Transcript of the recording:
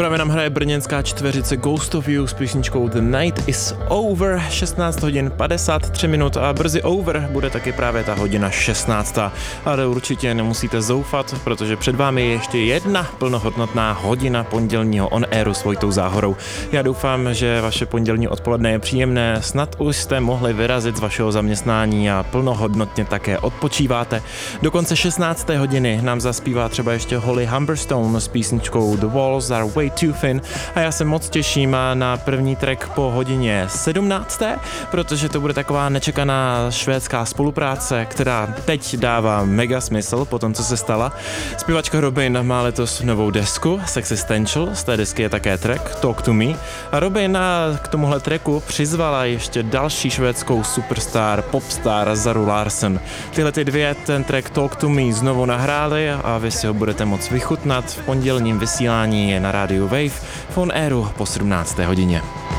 Právě nám hraje brněnská čtveřice Ghost of You s písničkou The Night is Over, 16 hodin 53 minut a brzy over bude taky právě ta hodina 16. Ale určitě nemusíte zoufat, protože před vámi je ještě jedna plnohodnotná hodina pondělního on-airu s Vojtou Záhorou. Já doufám, že vaše pondělní odpoledne je příjemné, snad už jste mohli vyrazit z vašeho zaměstnání a plnohodnotně také odpočíváte. Do konce 16. hodiny nám zaspívá třeba ještě Holly Humberstone s písničkou The Walls Are Way Too Thin a já se moc těším na první track po hodině 17. protože to bude taková nečekaná švédská spolupráce, která teď dává mega smysl po tom, co se stala. Zpěvačka Robyn má letos novou desku Sexistential, z té desky je také track Talk to Me a Robyn k tomuhle tracku přizvala ještě další švédskou superstar, popstar Zaru Larsson. Tyhle ty dvě ten track Talk to Me znovu nahráli a vy si ho budete moct vychutnat v pondělním vysílání na rádiu Wave v on airu po 17. hodině.